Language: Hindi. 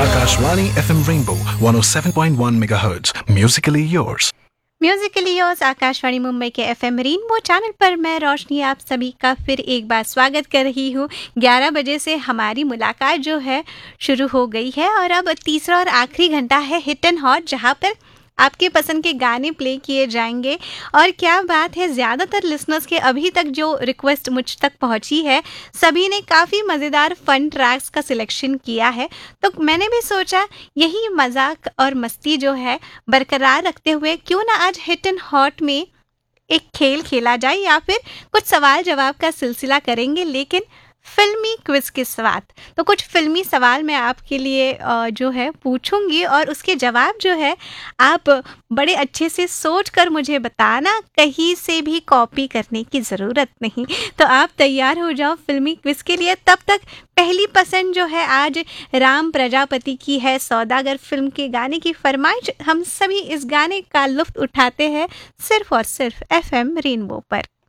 Akashvani FM Rainbow 107.1 MHz. Musically yours. Musically yours Akashvani Mumbai के एफएम रेनबो चैनल पर मैं रोशनी आप सभी का फिर एक बार स्वागत कर रही हूँ। 11 बजे से हमारी मुलाकात जो है शुरू हो गई है और अब तीसरा और आखिरी घंटा है हिट एंड हॉट, जहाँ पर आपके पसंद के गाने प्ले किए जाएंगे। और क्या बात है, ज़्यादातर लिसनर्स के अभी तक जो रिक्वेस्ट मुझ तक पहुंची है, सभी ने काफ़ी मज़ेदार फन ट्रैक्स का सिलेक्शन किया है। तो मैंने भी सोचा यही मजाक और मस्ती जो है बरकरार रखते हुए क्यों ना आज हिट एंड हॉट में एक खेल खेला जाए, या फिर कुछ सवाल जवाब का सिलसिला करेंगे, लेकिन फिल्मी क्विज के साथ। तो कुछ फिल्मी सवाल मैं आपके लिए जो है पूछूंगी और उसके जवाब जो है आप बड़े अच्छे से सोच कर मुझे बताना, कहीं से भी कॉपी करने की ज़रूरत नहीं। तो आप तैयार हो जाओ फिल्मी क्विज के लिए। तब तक पहली पसंद जो है आज राम प्रजापति की है, सौदागर फिल्म के गाने की फरमाइश। हम सभी इस गाने का लुत्फ उठाते हैं सिर्फ और सिर्फ एफएम रेनबो पर।